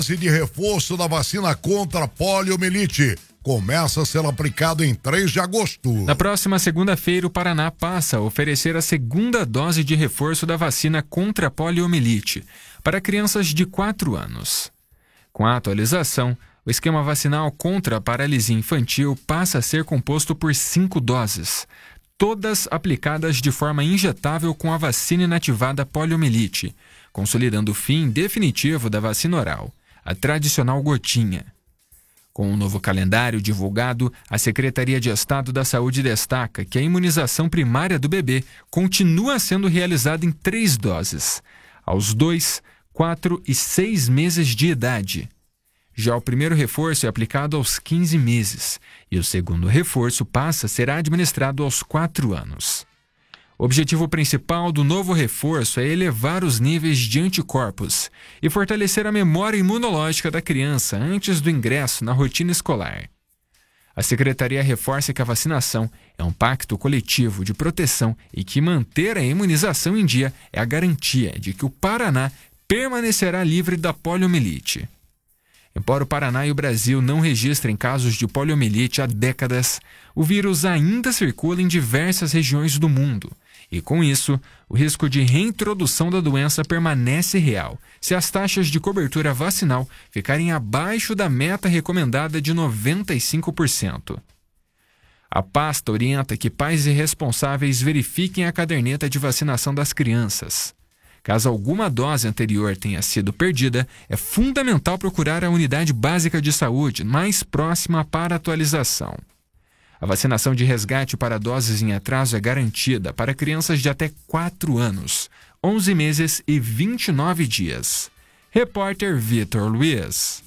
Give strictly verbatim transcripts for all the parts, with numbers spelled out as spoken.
Dose de reforço da vacina contra a poliomielite começa a ser aplicado em três de agosto. Na próxima segunda-feira, o Paraná passa a oferecer a segunda dose de reforço da vacina contra a poliomielite para crianças de quatro anos. Com a atualização, o esquema vacinal contra a paralisia infantil passa a ser composto por cinco doses, todas aplicadas de forma injetável com a vacina inativada poliomielite, consolidando o fim definitivo da vacina oral, a tradicional gotinha. Com o novo calendário divulgado, a Secretaria de Estado da Saúde destaca que a imunização primária do bebê continua sendo realizada em três doses, aos dois, quatro e seis meses de idade. Já o primeiro reforço é aplicado aos quinze meses e o segundo reforço passa a ser administrado aos quatro anos. O objetivo principal do novo reforço é elevar os níveis de anticorpos e fortalecer a memória imunológica da criança antes do ingresso na rotina escolar. A Secretaria reforça que a vacinação é um pacto coletivo de proteção e que manter a imunização em dia é a garantia de que o Paraná permanecerá livre da poliomielite. Embora o Paraná e o Brasil não registrem casos de poliomielite há décadas, o vírus ainda circula em diversas regiões do mundo. E, com isso, o risco de reintrodução da doença permanece real se as taxas de cobertura vacinal ficarem abaixo da meta recomendada de noventa e cinco por cento. A pasta orienta que pais e responsáveis verifiquem a caderneta de vacinação das crianças. Caso alguma dose anterior tenha sido perdida, é fundamental procurar a unidade básica de saúde mais próxima para atualização. A vacinação de resgate para doses em atraso é garantida para crianças de até quatro anos, onze meses e vinte e nove dias. Repórter Vitor Luiz.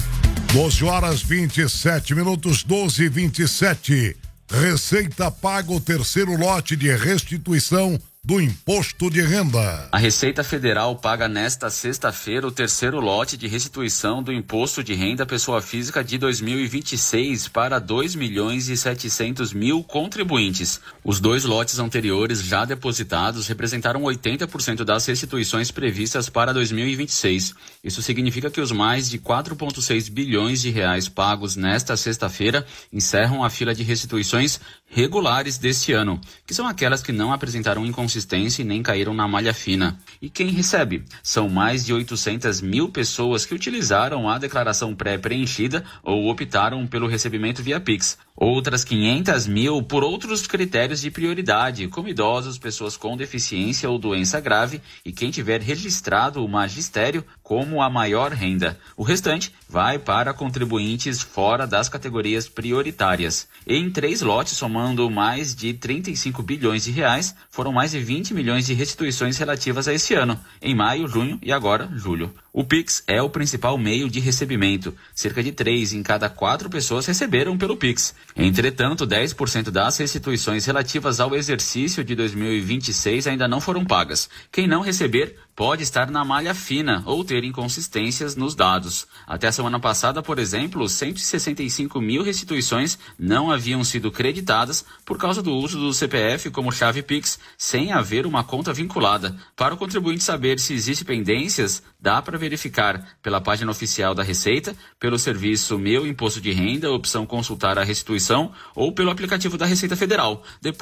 doze horas vinte e sete minutos, doze e vinte e sete. Receita paga o terceiro lote de restituição do Imposto de Renda. A Receita Federal paga nesta sexta-feira o terceiro lote de restituição do Imposto de Renda Pessoa Física de dois mil e vinte e seis para dois milhões e setecentos mil contribuintes. Os dois lotes anteriores já depositados representaram oitenta por cento das restituições previstas para dois mil e vinte e seis. Isso significa que os mais de quatro vírgula seis bilhões de reais pagos nesta sexta-feira encerram a fila de restituições regulares deste ano, que são aquelas que não apresentaram inconsistência e nem caíram na malha fina. E quem recebe? São mais de oitocentas mil pessoas que utilizaram a declaração pré-preenchida ou optaram pelo recebimento via Pix. Outras quinhentas mil por outros critérios de prioridade, como idosos, pessoas com deficiência ou doença grave e quem tiver registrado o magistério como a maior renda. O restante vai para contribuintes fora das categorias prioritárias. Em três lotes, somando mais de trinta e cinco bilhões de reais, foram mais de vinte milhões de restituições relativas a esse ano, em maio, junho e agora julho. O Pix é o principal meio de recebimento. Cerca de três em cada quatro pessoas receberam pelo Pix. Entretanto, dez por cento das restituições relativas ao exercício de dois mil e vinte e seis ainda não foram pagas. Quem não receber pode estar na malha fina ou ter inconsistências nos dados. Até a semana passada, por exemplo, cento e sessenta e cinco mil restituições não haviam sido creditadas por causa do uso do C P F como chave Pix, sem haver uma conta vinculada. Para o contribuinte saber se existem pendências, dá para verificar pela página oficial da Receita, pelo serviço Meu Imposto de Renda, opção Consultar a Restituição, ou pelo aplicativo da Receita Federal. Depois